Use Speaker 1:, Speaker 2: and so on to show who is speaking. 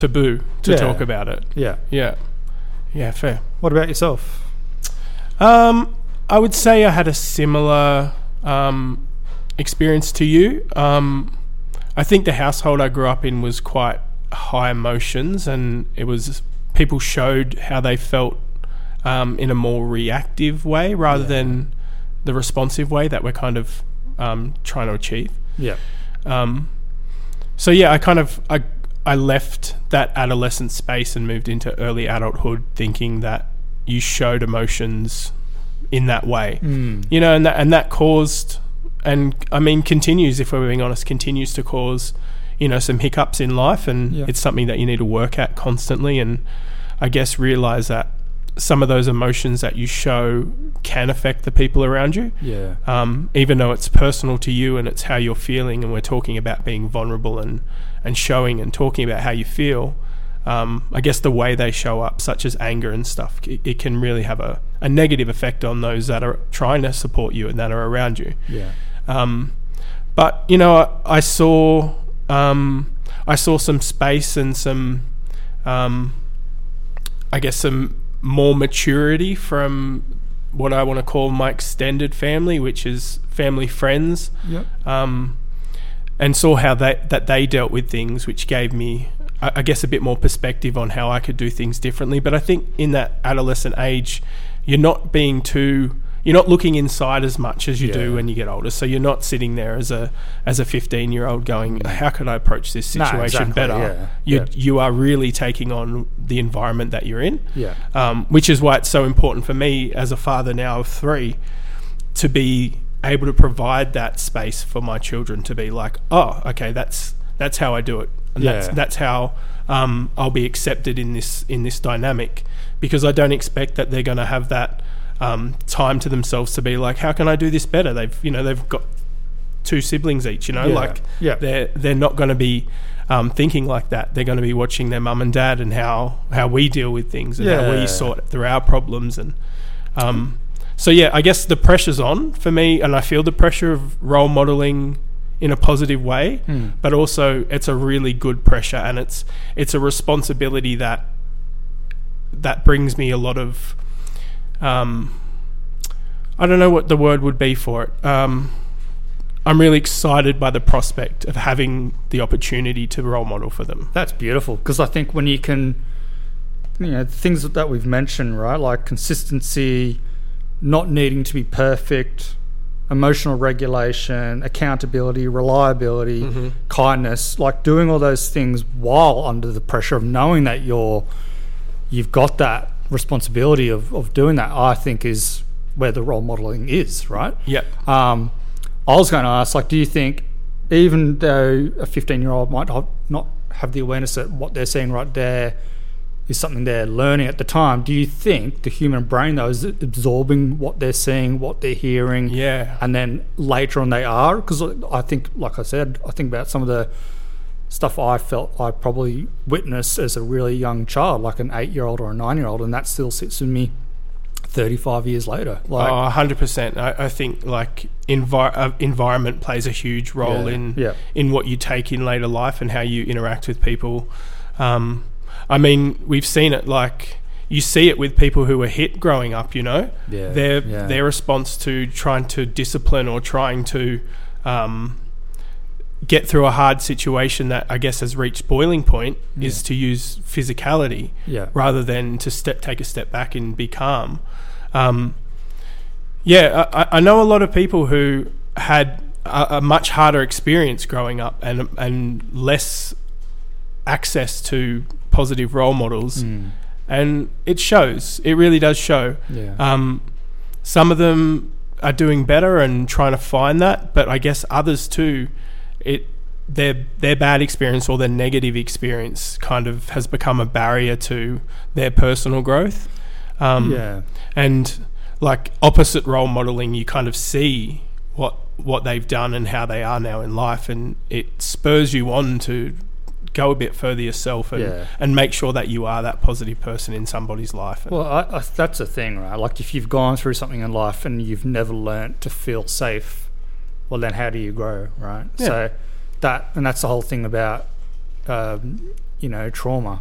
Speaker 1: taboo to talk about it. Yeah, fair.
Speaker 2: What about yourself?
Speaker 1: I would say I had a similar experience to you. I think the household I grew up in was quite high emotions, and it was people showed how they felt in a more reactive way rather than the responsive way that we're kind of trying to achieve. So I left that adolescent space and moved into early adulthood thinking that you showed emotions in that way, you know, and that caused, and I mean continues, if we're being honest, continues to cause, you know, some hiccups in life, and it's something that you need to work at constantly, and I guess realize that some of those emotions that you show can affect the people around you, even though it's personal to you and it's how you're feeling, and we're talking about being vulnerable and showing and talking about how you feel. I guess the way they show up, such as anger and stuff, it can really have a negative effect on those that are trying to support you and that are around you. But you know, I saw some space and some I guess some more maturity from what I want to call my extended family, which is family friends, and saw how they dealt with things, which gave me, I guess, a bit more perspective on how I could do things differently. But I think in that adolescent age, you're not looking inside as much as you do when you get older. So you're not sitting there as a 15-year-old going, how could I approach this situation better? You are really taking on the environment that you're in, which is why it's so important for me as a father now of 3 to be able to provide that space for my children to be like, oh, okay, that's how I do it. And that's how I'll be accepted in this dynamic, because I don't expect that they're going to have that time to themselves to be like, how can I do this better? They've got 2 siblings each, they're not going to be thinking like that. They're going to be watching their mum and dad and how we deal with things and how we sort through our problems. And I guess the pressure's on for me, and I feel the pressure of role modeling in a positive way, but also it's a really good pressure, and it's a responsibility that brings me a lot of I don't know what the word would be for it. I'm really excited by the prospect of having the opportunity to role model for them.
Speaker 2: That's beautiful, because I think when you can, things that we've mentioned, right, like consistency, not needing to be perfect, emotional regulation, accountability, reliability, kindness, like doing all those things while under the pressure of knowing that you've got that responsibility of doing that, I think is where the role modeling is, right? I was going to ask, like, do you think, even though a 15-year-old might not have the awareness that what they're seeing right there is something they're learning at the time, do you think the human brain, though, is absorbing what they're seeing, what they're hearing, and then later on they are? Because I think, like I said, I think about some of the stuff I felt I probably witnessed as a really young child, like an 8-year-old or a 9-year-old, and that still sits with me 35 years later.
Speaker 1: 100%. I think like environment plays a huge role in what you take in later life and how you interact with people. I mean, we've seen it, like you see it with people who were hit growing up, their response to trying to discipline or trying to get through a hard situation that I guess has reached boiling point is to use physicality rather than to take a step back and be calm. I know a lot of people who had a much harder experience growing up and less access to positive role models, and it shows. It really does show. Some of them are doing better and trying to find that, but I guess others too, their bad experience or their negative experience kind of has become a barrier to their personal growth. And like opposite role modeling, you kind of see what they've done and how they are now in life, and it spurs you on to go a bit further yourself and make sure that you are that positive person in somebody's life.
Speaker 2: Well, that's the thing, right? Like if you've gone through something in life and you've never learnt to feel safe, well, then how do you grow, right? So that's the whole thing about trauma.